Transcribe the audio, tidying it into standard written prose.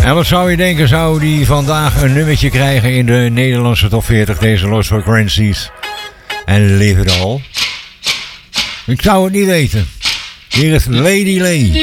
En wat zou je denken, zou die vandaag een nummertje krijgen in de Nederlandse top 40, deze Lost Frequencies? En Live It All? Ik zou het niet weten. Hier is Lady Lay.